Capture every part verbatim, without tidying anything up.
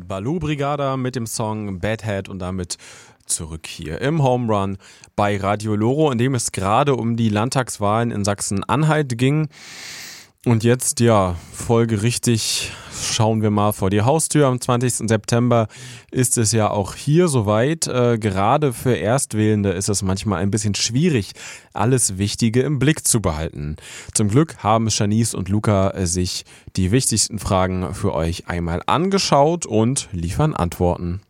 Baloo Brigada mit dem Song Bad Head und damit zurück hier im Home Run bei Radio Loro, in dem es gerade um die Landtagswahlen in Sachsen-Anhalt ging. Und jetzt, ja, folgerichtig schauen wir mal vor die Haustür. Am zwanzigsten September ist es ja auch hier soweit. Äh, gerade für Erstwählende ist es manchmal ein bisschen schwierig, alles Wichtige im Blick zu behalten. Zum Glück haben Janice und Luca äh, sich die wichtigsten Fragen für euch einmal angeschaut und liefern Antworten.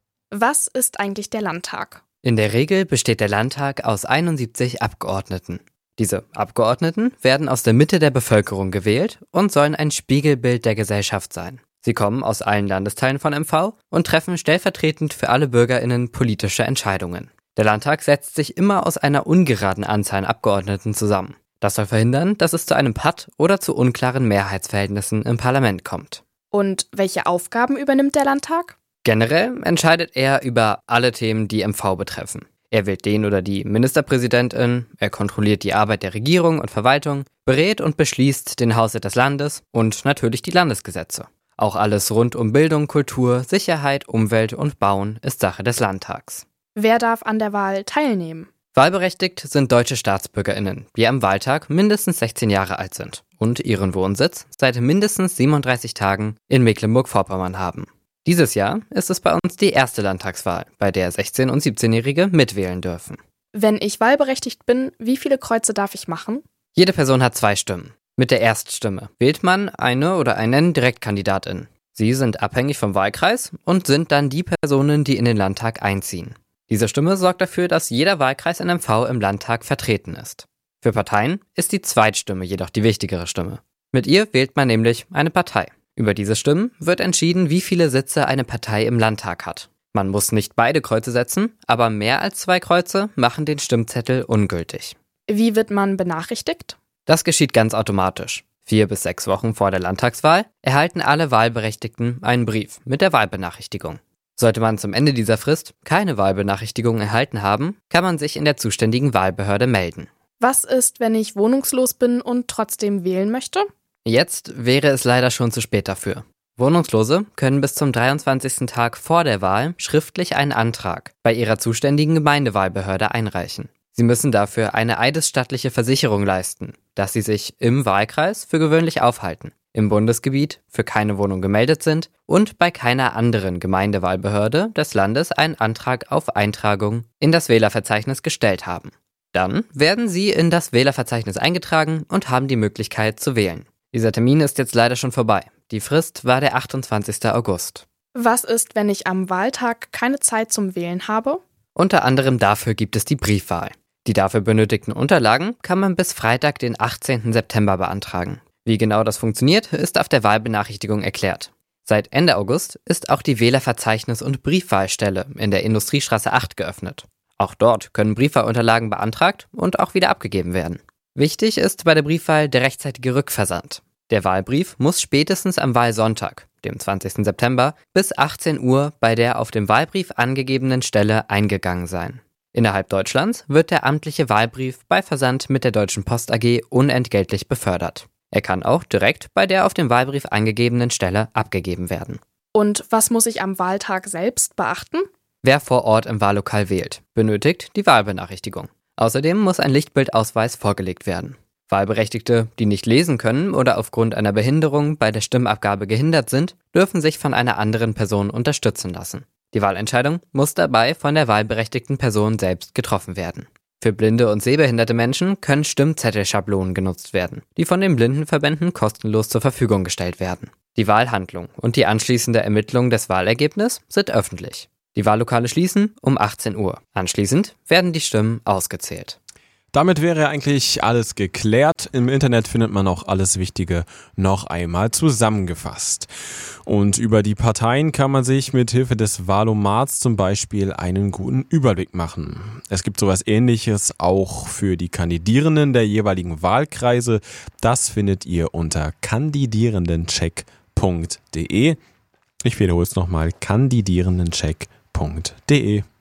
Was ist eigentlich der Landtag? In der Regel besteht der Landtag aus einundsiebzig Abgeordneten. Diese Abgeordneten werden aus der Mitte der Bevölkerung gewählt und sollen ein Spiegelbild der Gesellschaft sein. Sie kommen aus allen Landesteilen von M V und treffen stellvertretend für alle BürgerInnen politische Entscheidungen. Der Landtag setzt sich immer aus einer ungeraden Anzahl an Abgeordneten zusammen. Das soll verhindern, dass es zu einem Patt oder zu unklaren Mehrheitsverhältnissen im Parlament kommt. Und welche Aufgaben übernimmt der Landtag? Generell entscheidet er über alle Themen, die M V betreffen. Er wählt den oder die Ministerpräsidentin, er kontrolliert die Arbeit der Regierung und Verwaltung, berät und beschließt den Haushalt des Landes und natürlich die Landesgesetze. Auch alles rund um Bildung, Kultur, Sicherheit, Umwelt und Bauen ist Sache des Landtags. Wer darf an der Wahl teilnehmen? Wahlberechtigt sind deutsche StaatsbürgerInnen, die am Wahltag mindestens sechzehn Jahre alt sind und ihren Wohnsitz seit mindestens siebenunddreißig Tagen in Mecklenburg-Vorpommern haben. Dieses Jahr ist es bei uns die erste Landtagswahl, bei der sechzehn- und siebzehnjährige mitwählen dürfen. Wenn ich wahlberechtigt bin, wie viele Kreuze darf ich machen? Jede Person hat zwei Stimmen. Mit der Erststimme wählt man eine oder einen Direktkandidatin. Sie sind abhängig vom Wahlkreis und sind dann die Personen, die in den Landtag einziehen. Diese Stimme sorgt dafür, dass jeder Wahlkreis in M V im Landtag vertreten ist. Für Parteien ist die Zweitstimme jedoch die wichtigere Stimme. Mit ihr wählt man nämlich eine Partei. Über diese Stimmen wird entschieden, wie viele Sitze eine Partei im Landtag hat. Man muss nicht beide Kreuze setzen, aber mehr als zwei Kreuze machen den Stimmzettel ungültig. Wie wird man benachrichtigt? Das geschieht ganz automatisch. Vier bis sechs Wochen vor der Landtagswahl erhalten alle Wahlberechtigten einen Brief mit der Wahlbenachrichtigung. Sollte man zum Ende dieser Frist keine Wahlbenachrichtigung erhalten haben, kann man sich in der zuständigen Wahlbehörde melden. Was ist, wenn ich wohnungslos bin und trotzdem wählen möchte? Jetzt wäre es leider schon zu spät dafür. Wohnungslose können bis zum dreiundzwanzigsten Tag vor der Wahl schriftlich einen Antrag bei ihrer zuständigen Gemeindewahlbehörde einreichen. Sie müssen dafür eine eidesstattliche Versicherung leisten, dass sie sich im Wahlkreis für gewöhnlich aufhalten, im Bundesgebiet für keine Wohnung gemeldet sind und bei keiner anderen Gemeindewahlbehörde des Landes einen Antrag auf Eintragung in das Wählerverzeichnis gestellt haben. Dann werden sie in das Wählerverzeichnis eingetragen und haben die Möglichkeit zu wählen. Dieser Termin ist jetzt leider schon vorbei. Die Frist war der achtundzwanzigsten August. Was ist, wenn ich am Wahltag keine Zeit zum Wählen habe? Unter anderem dafür gibt es die Briefwahl. Die dafür benötigten Unterlagen kann man bis Freitag, den achtzehnten September beantragen. Wie genau das funktioniert, ist auf der Wahlbenachrichtigung erklärt. Seit Ende August ist auch die Wählerverzeichnis- und Briefwahlstelle in der Industriestraße acht geöffnet. Auch dort können Briefwahlunterlagen beantragt und auch wieder abgegeben werden. Wichtig ist bei der Briefwahl der rechtzeitige Rückversand. Der Wahlbrief muss spätestens am Wahlsonntag, dem zwanzigsten September, bis achtzehn Uhr bei der auf dem Wahlbrief angegebenen Stelle eingegangen sein. Innerhalb Deutschlands wird der amtliche Wahlbrief bei Versand mit der Deutschen Post A G unentgeltlich befördert. Er kann auch direkt bei der auf dem Wahlbrief angegebenen Stelle abgegeben werden. Und was muss ich am Wahltag selbst beachten? Wer vor Ort im Wahllokal wählt, benötigt die Wahlbenachrichtigung. Außerdem muss ein Lichtbildausweis vorgelegt werden. Wahlberechtigte, die nicht lesen können oder aufgrund einer Behinderung bei der Stimmabgabe gehindert sind, dürfen sich von einer anderen Person unterstützen lassen. Die Wahlentscheidung muss dabei von der wahlberechtigten Person selbst getroffen werden. Für blinde und sehbehinderte Menschen können Stimmzettelschablonen genutzt werden, die von den Blindenverbänden kostenlos zur Verfügung gestellt werden. Die Wahlhandlung und die anschließende Ermittlung des Wahlergebnisses sind öffentlich. Die Wahllokale schließen um achtzehn Uhr. Anschließend werden die Stimmen ausgezählt. Damit wäre eigentlich alles geklärt. Im Internet findet man auch alles Wichtige noch einmal zusammengefasst. Und über die Parteien kann man sich mit Hilfe des Wahlomats zum Beispiel einen guten Überblick machen. Es gibt sowas Ähnliches auch für die Kandidierenden der jeweiligen Wahlkreise. Das findet ihr unter kandidierendencheck punkt de. Ich wiederhole es nochmal, kandidierendencheck punkt de.